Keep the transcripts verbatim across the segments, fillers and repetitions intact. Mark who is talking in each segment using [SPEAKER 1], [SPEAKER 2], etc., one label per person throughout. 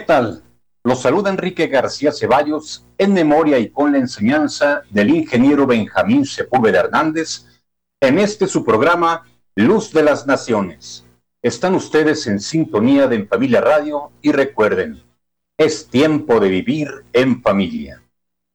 [SPEAKER 1] tal? Los saluda Enrique García Ceballos en memoria y con la enseñanza del ingeniero Benjamín Sepúlveda Hernández en este su programa Luz de las Naciones. Están ustedes en sintonía de En Familia Radio y recuerden, es tiempo de vivir en familia.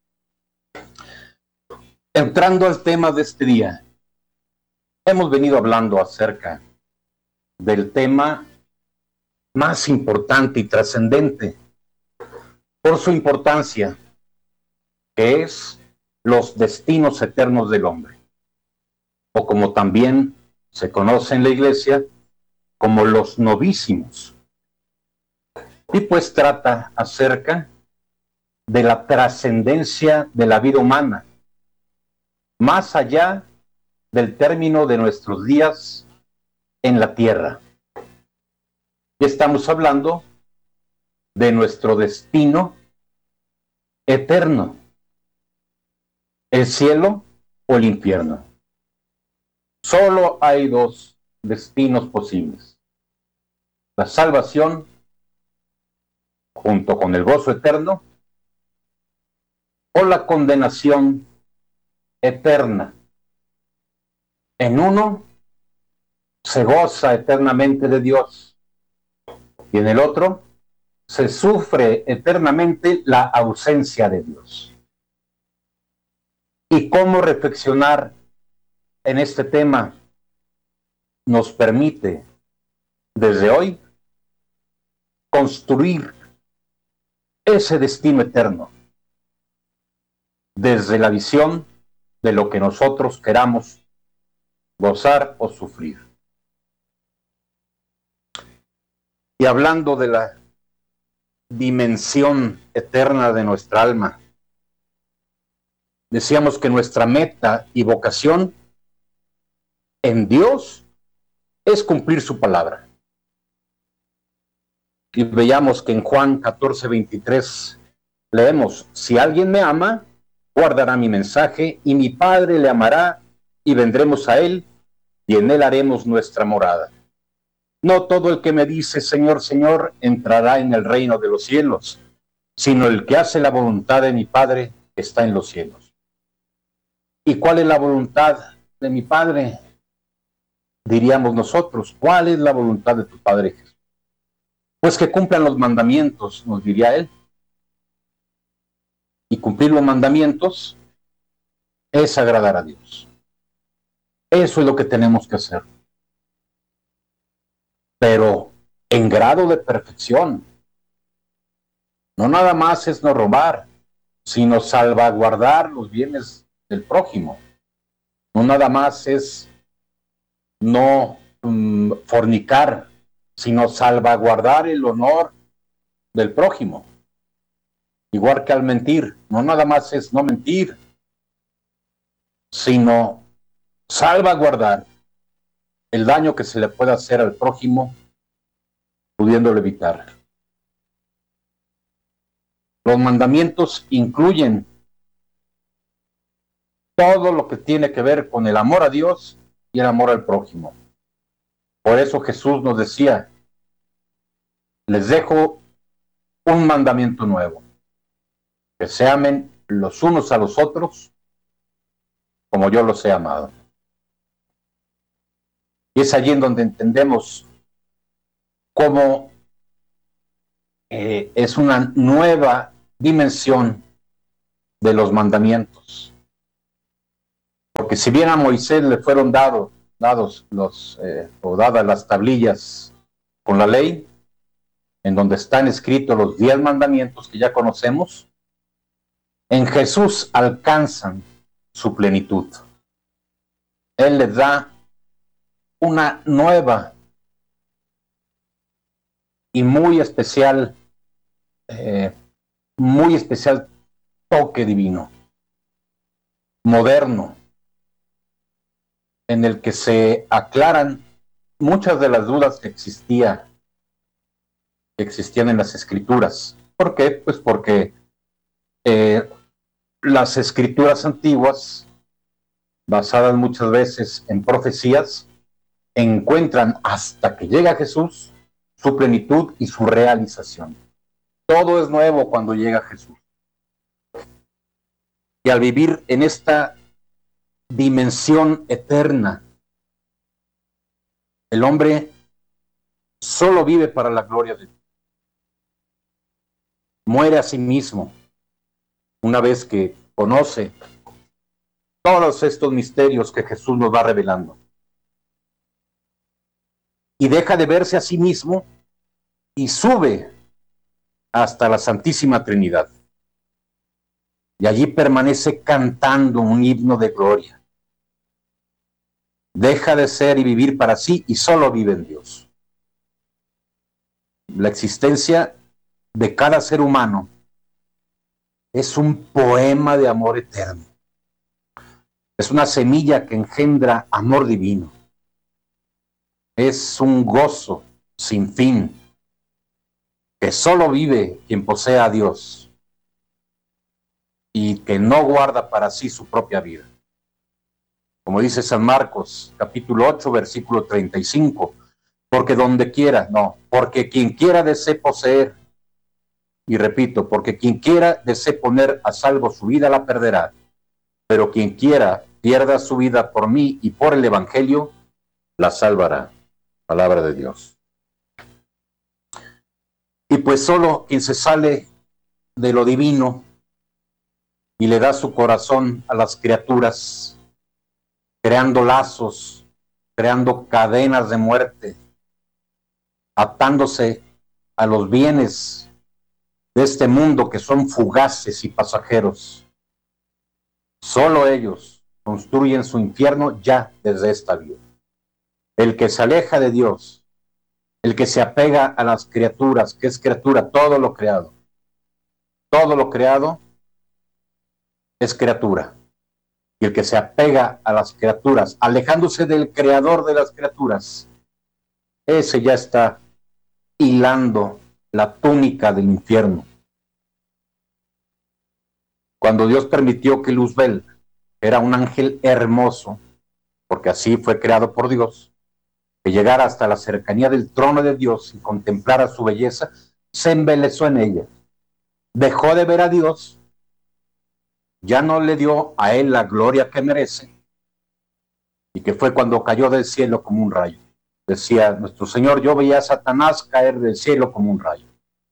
[SPEAKER 1] Entrando al tema de este día, hemos venido hablando acerca del tema más importante y trascendente por su importancia, que es los destinos eternos del hombre, o como también se conoce en la iglesia, como los novísimos. Y pues trata acerca de la trascendencia de la vida humana, más allá del término de nuestros días en la tierra. Y estamos hablando de nuestro destino eterno, el cielo o el infierno. Solo hay dos destinos posibles: la salvación junto con el gozo eterno o la condenación eterna. En uno se goza eternamente de Dios y en el otro se sufre eternamente la ausencia de Dios. Y cómo reflexionar en este tema nos permite desde hoy construir ese destino eterno desde la visión de lo que nosotros queramos gozar o sufrir. Y hablando de la dimensión eterna de nuestra alma, decíamos que nuestra meta y vocación en Dios es cumplir su palabra. Y veíamos que en Juan catorce veintitrés leemos: si alguien me ama, guardará mi mensaje, y mi Padre le amará, y vendremos a él, y en él haremos nuestra morada. No todo el que me dice Señor, Señor, entrará en el reino de los cielos, sino el que hace la voluntad de mi Padre que está en los cielos. ¿Y cuál es la voluntad de mi Padre? Diríamos nosotros, ¿cuál es la voluntad de tu Padre Jesús? Pues que cumplan los mandamientos, nos diría él. Y cumplir los mandamientos es agradar a Dios. Eso es lo que tenemos que hacer. Pero en grado de perfección. No nada más es no robar, sino salvaguardar los bienes del prójimo. No nada más es no um, fornicar, sino salvaguardar el honor del prójimo. Igual que al mentir, no nada más es no mentir, sino salvaguardar el daño que se le pueda hacer al prójimo, pudiéndolo evitar. Los mandamientos incluyen todo lo que tiene que ver con el amor a Dios y el amor al prójimo. Por eso Jesús nos decía: les dejo un mandamiento nuevo, que se amen los unos a los otros como yo los he amado. Y es allí en donde entendemos cómo eh, es una nueva dimensión de los mandamientos. Porque si bien a Moisés le fueron dado, dados los, eh, o dadas las tablillas con la ley, en donde están escritos los diez mandamientos que ya conocemos, en Jesús alcanzan su plenitud. Él les da una nueva y muy especial, eh, muy especial toque divino, moderno, en el que se aclaran muchas de las dudas que existía, que existían en las escrituras. ¿Por qué? Pues porque eh, las escrituras antiguas, basadas muchas veces en profecías, encuentran hasta que llega Jesús su plenitud y su realización. Todo es nuevo cuando llega Jesús. Y al vivir en esta dimensión eterna, el hombre solo vive para la gloria de Dios. Muere a sí mismo una vez que conoce todos estos misterios que Jesús nos va revelando. Y deja de verse a sí mismo y sube hasta la Santísima Trinidad. Y allí permanece cantando un himno de gloria. Deja de ser y vivir para sí y solo vive en Dios. La existencia de cada ser humano es un poema de amor eterno. Es una semilla que engendra amor divino. Es un gozo sin fin que solo vive quien posee a Dios y que no guarda para sí su propia vida. Como dice San Marcos, capítulo ocho, versículo treinta y cinco, porque donde quiera, no, porque quien quiera desee poseer, y repito, porque quien quiera desee poner a salvo su vida la perderá, pero quien quiera pierda su vida por mí y por el Evangelio, la salvará. Palabra de Dios. Y pues solo quien se sale de lo divino y le da su corazón a las criaturas, creando lazos, creando cadenas de muerte, atándose a los bienes de este mundo que son fugaces y pasajeros. Solo ellos construyen su infierno ya desde esta vida. El que se aleja de Dios, el que se apega a las criaturas, que es criatura, todo lo creado, todo lo creado es criatura. Y el que se apega a las criaturas, alejándose del creador de las criaturas, ese ya está hilando la túnica del infierno. Cuando Dios permitió que Luzbel era un ángel hermoso, porque así fue creado por Dios, que llegara hasta la cercanía del trono de Dios y contemplara su belleza, se embelezó en ella. Dejó de ver a Dios, ya no le dio a él la gloria que merece, y que fue cuando cayó del cielo como un rayo. Decía nuestro Señor, yo veía a Satanás caer del cielo como un rayo.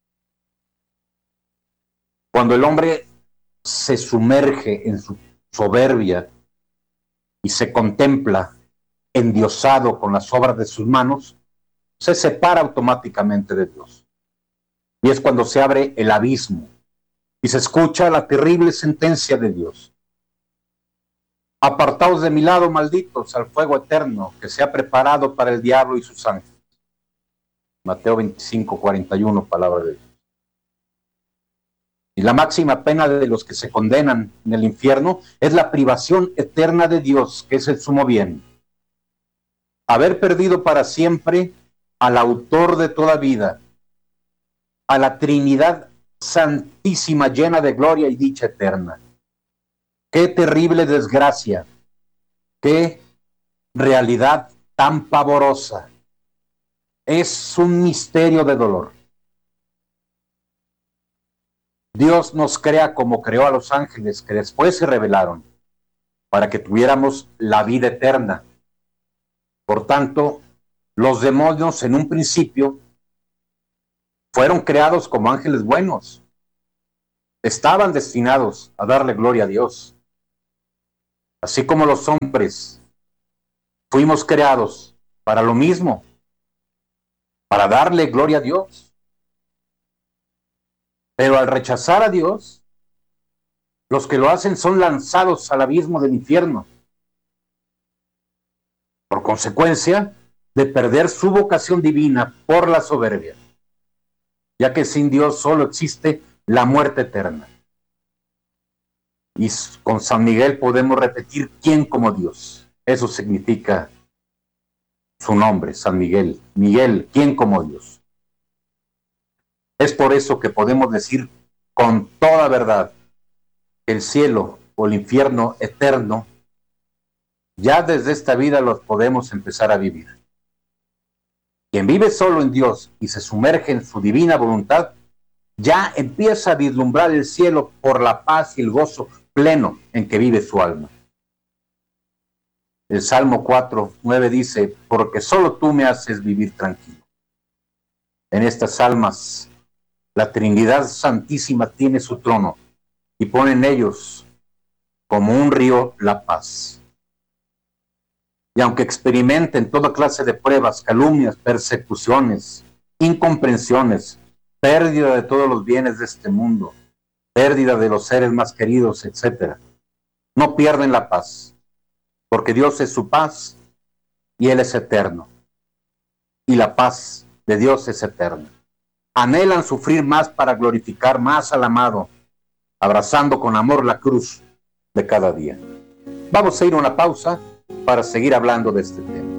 [SPEAKER 1] Cuando el hombre se sumerge en su soberbia y se contempla endiosado con las obras de sus manos, se separa automáticamente de Dios. Y es cuando se abre el abismo y se escucha la terrible sentencia de Dios. Apartaos de mi lado, malditos, al fuego eterno que se ha preparado para el diablo y sus ángeles. Mateo veinticinco, cuarenta y uno, palabra de Dios. Y la máxima pena de los que se condenan en el infierno es la privación eterna de Dios, que es el sumo bien. Haber perdido para siempre al autor de toda vida, a la Trinidad santísima, llena de gloria y dicha eterna. Qué terrible desgracia, qué realidad tan pavorosa. Es un misterio de dolor. Dios nos crea como creó a los ángeles, que después se rebelaron, para que tuviéramos la vida eterna. Por tanto, los demonios en un principio fueron creados como ángeles buenos. Estaban destinados a darle gloria a Dios. Así como los hombres fuimos creados para lo mismo, para darle gloria a Dios. Pero al rechazar a Dios, los que lo hacen son lanzados al abismo del infierno. Por consecuencia de perder su vocación divina por la soberbia, ya que sin Dios solo existe la muerte eterna. Y con San Miguel podemos repetir, ¿quién como Dios? Eso significa su nombre, San Miguel. Miguel, ¿quién como Dios? Es por eso que podemos decir con toda verdad que el cielo o el infierno eterno, ya desde esta vida los podemos empezar a vivir. Quien vive solo en Dios y se sumerge en su divina voluntad, ya empieza a vislumbrar el cielo por la paz y el gozo pleno en que vive su alma. El Salmo cuatro, nueve dice, porque solo tú me haces vivir tranquilo. En estas almas, la Trinidad Santísima tiene su trono y pone en ellos como un río la paz. Y aunque experimenten toda clase de pruebas, calumnias, persecuciones, incomprensiones, pérdida de todos los bienes de este mundo, pérdida de los seres más queridos, etcétera, no pierden la paz, porque Dios es su paz y Él es eterno. Y la paz de Dios es eterna. Anhelan sufrir más para glorificar más al amado, abrazando con amor la cruz de cada día. Vamos a ir a una pausa para seguir hablando de este tema.